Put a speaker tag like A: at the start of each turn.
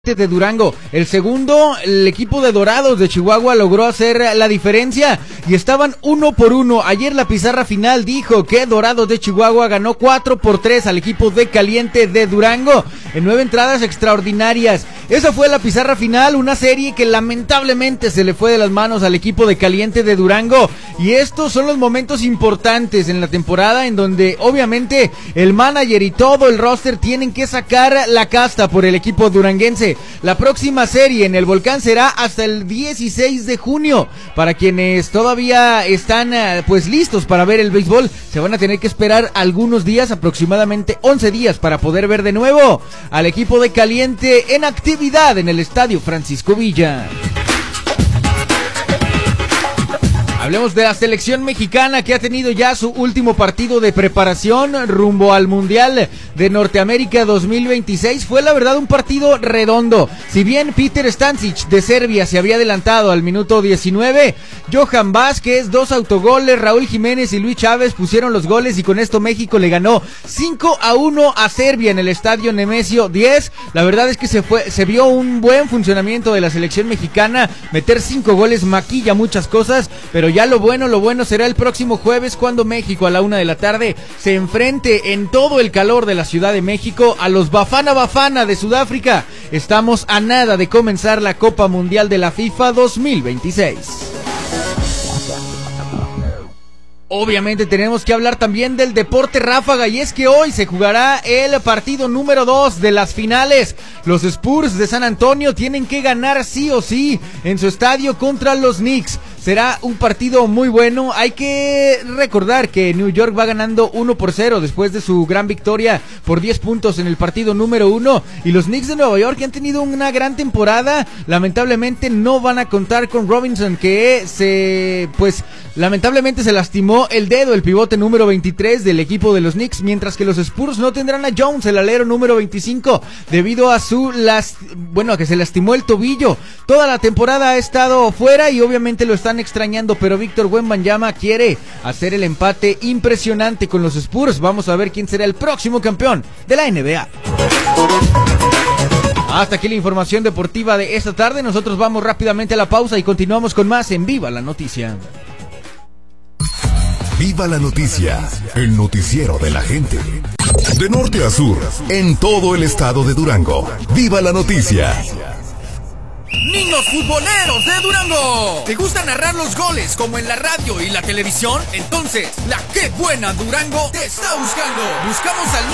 A: de Durango. El segundo, el equipo de Dorados de Chihuahua logró hacer la diferencia y estaban 1-1. Ayer la pizarra final dijo que Dorados de Chihuahua ganó 4-3 al equipo de Caliente de Durango en 9 entradas extraordinarias. Esa fue la pizarra final, una serie que lamentablemente se le fue de las manos al equipo de Caliente de Durango, y estos son los momentos importantes en la temporada en donde obviamente el manager y todo el roster tienen que sacar la casta por el equipo duranguense. La próxima serie en el Volcán será hasta el 16 de junio. Para quienes todavía están pues listos para ver el béisbol, se van a tener que esperar algunos días, aproximadamente 11 días, para poder ver de nuevo al equipo de Caliente en actividad en el Estadio Francisco Villa. Hablemos de la selección mexicana, que ha tenido ya su último partido de preparación rumbo al Mundial de Norteamérica 2026. Fue la verdad un partido redondo. Si bien Peter Stancic de Serbia se había adelantado al minuto 19, Johan Vázquez, 2 autogoles, Raúl Jiménez y Luis Chávez pusieron los goles, y con esto México le ganó 5-1 a Serbia en el estadio Nemesio 10. La verdad es que se vio un buen funcionamiento de la selección mexicana. Meter 5 goles maquilla muchas cosas, pero ya lo bueno será el próximo jueves, cuando México a la 1:00 p.m. se enfrente en todo el calor de la Ciudad de México a los Bafana Bafana de Sudáfrica. Estamos a nada de comenzar la Copa Mundial de la FIFA 2026. Obviamente tenemos que hablar también del deporte ráfaga, y es que hoy se jugará el partido número 2 de las finales. Los Spurs de San Antonio tienen que ganar sí o sí en su estadio contra los Knicks. Será un partido muy bueno. Hay que recordar que New York va ganando 1-0 después de su gran victoria por 10 puntos en el partido número 1, y los Knicks de Nueva York, que han tenido una gran temporada, lamentablemente no van a contar con Robinson, que lamentablemente se lastimó el dedo, el pivote número 23 del equipo de los Knicks, mientras que los Spurs no tendrán a Jones, el alero número 25, debido a que se lastimó el tobillo. Toda la temporada ha estado fuera y obviamente lo están extrañando, pero Víctor Wembanyama quiere hacer el empate impresionante con los Spurs. Vamos a ver quién será el próximo campeón de la NBA. Hasta aquí la información deportiva de esta tarde. Nosotros vamos rápidamente a la pausa y continuamos con más en Viva la Noticia.
B: Viva la Noticia, el noticiero de la gente. De norte a sur, en todo el estado de Durango. Viva la Noticia.
C: Niños futboleros de Durango, ¿te gusta narrar los goles como en la radio y la televisión? Entonces, la Qué Buena Durango te está buscando. Buscamos al